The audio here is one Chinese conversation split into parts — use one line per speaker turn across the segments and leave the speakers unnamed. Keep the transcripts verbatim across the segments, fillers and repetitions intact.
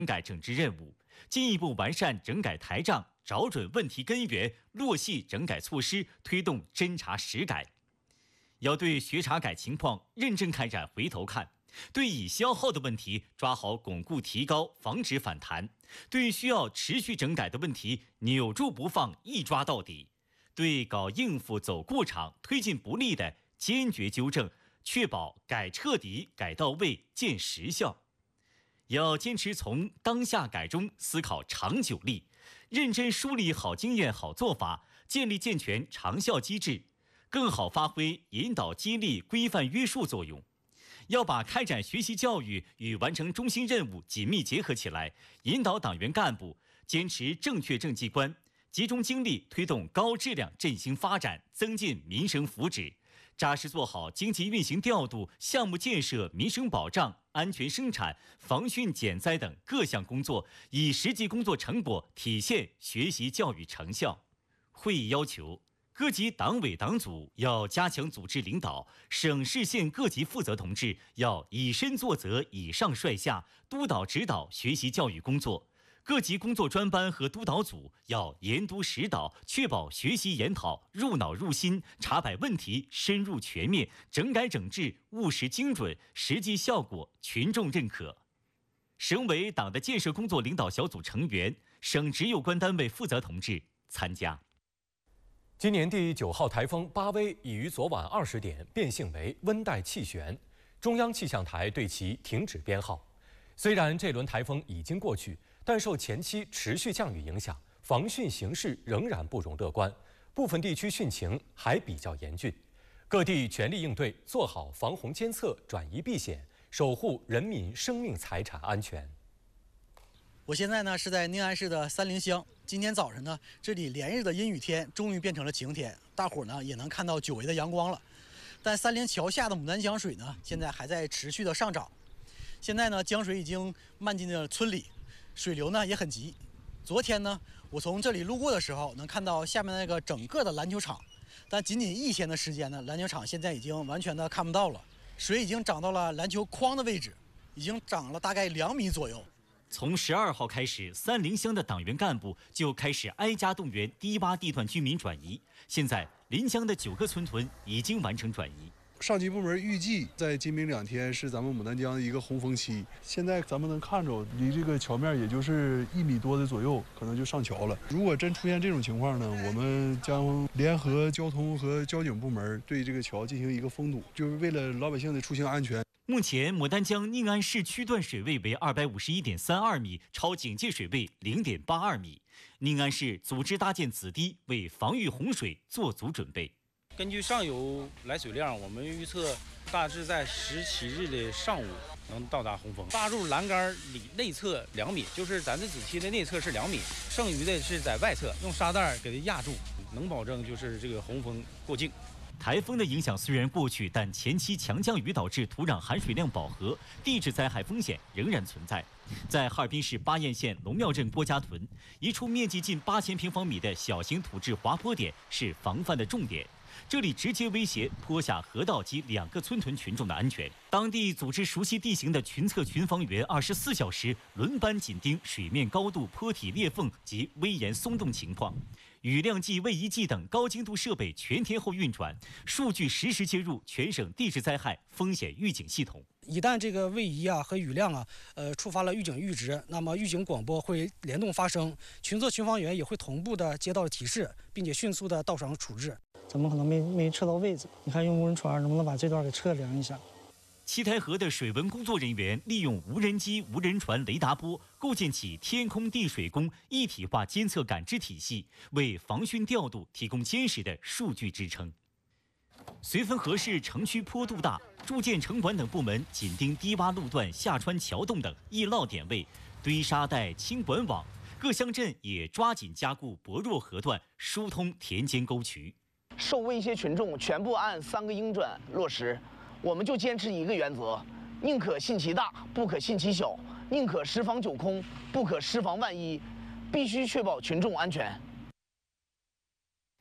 改整治任务，进一步完善整改台账，找准问题根源，落细整改措施，推动侦查实改。要对学查改情况认真开展回头看，对已消耗的问题抓好巩固提高，防止反弹；对需要持续整改的问题扭住不放，一抓到底；对搞应付走过场、推进不利的坚决纠正，确保改彻底、改到位、见实效。要坚持从当下改中思考长久力，认真梳理好经验、好做法，建立健全长效机制，更好发挥引导、激励、规范、约束作用。要把开展学习教育与完成中心任务紧密结合起来，引导党员干部坚持正确政绩观，集中精力推动高质量振兴发展，增进民生福祉，扎实做好经济运行调度、项目建设、民生保障、安全生产、防汛减灾等各项工作，以实际工作成果体现学习教育成效。会议要求，各级党委党组要加强组织领导，省市县各级负责同志要以身作则、以上率下，督导指导学习教育工作。各级工作专班和督导组要严督实导，确保学习研讨入脑入心，查摆问题深入全面，整改整治务实精准，实际效果群众认可。省委党的建设工作领导小组成员、省直有关单位负责同志参加。
今年第九号台风巴威已于昨晚二十点变性为温带气旋，中央气象台对其停止编号。虽然这轮台风已经过去，但受前期持续降雨影响，防汛形势仍然不容乐观，部分地区汛情还比较严峻。各地全力应对，做好防洪监测、转移避险，守护人民生命财产安全。
我现在呢是在宁安市的三陵乡，今天早晨呢，这里连日的阴雨天终于变成了晴天，大伙儿呢也能看到久违的阳光了。但三陵桥下的牡丹江水呢，现在还在持续的上涨。现在呢，江水已经漫进了村里，水流呢也很急。昨天呢，我从这里路过的时候，能看到下面那个整个的篮球场，但仅仅一天的时间呢，篮球场现在已经完全的看不到了，水已经涨到了篮球框的位置，已经涨了大概两米左右。
从十二号开始，三陵乡的党员干部就开始挨家动员低洼地段居民转移。现在，临江的九个村屯已经完成转移。
上级部门预计在今明两天是咱们牡丹江的一个洪峰期。现在咱们能看着，离这个桥面也就是一米多的左右，可能就上桥了。如果真出现这种情况呢，我们将联合交通和交警部门对这个桥进行一个封堵，就是为了老百姓的出行安全。
目前，牡丹江宁安市区段水位为二百五十一点三二米，超警戒水位零点八二米。宁安市组织搭建子堤，为防御洪水做足准备。
根据上游来水量，我们预测大致在十七日的上午能到达洪峰。搭入栏杆里内侧两米，就是咱这子堤的内侧是两米，剩余的是在外侧，用沙袋给它压住，能保证就是这个洪峰过境。
台风的影响虽然过去，但前期强降雨导致土壤含水量饱和，地质灾害风险仍然存在。在哈尔滨市巴彦县龙庙镇郭家屯，一处面积近八千平方米的小型土质滑坡点是防范的重点。这里直接威胁坡下河道及两个村屯群众的安全。当地组织熟悉地形的群测群防员二十四小时轮班紧盯水面高度、坡体裂缝及危岩松动情况。雨量计、位移计等高精度设备全天候运转，数据实时接入全省地质灾害风险预警系统。
一旦这个位移啊和雨量啊，呃触发了预警阈值，那么预警广播会联动发生，群测群防员也会同步的接到提示，并且迅速的到场处置。
咱们可能没没测到位置，你看用无人船能不能把这段给测量一下？
七台河的水文工作人员利用无人机、无人船、雷达波，构建起天空地水工一体化监测感知体系，为防汛调度提供坚实的数据支撑。绥芬河市城区坡度大，住建城管等部门紧盯低洼路段、下穿桥洞等易涝点位，堆沙带、清管网。各乡镇也抓紧加固薄弱河段，疏通田间沟渠。
受威胁群众全部按三个应准落实。我们就坚持一个原则：宁可信其大，不可信其小；宁可十防九空，不可十防万一。必须确保群众安全。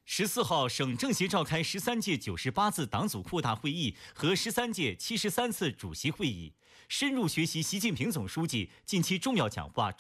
十四号，省政协召开十三届九十八次党组扩大会议和十三届七十三次主席会议，深入学习习近平总书记近期重要讲话。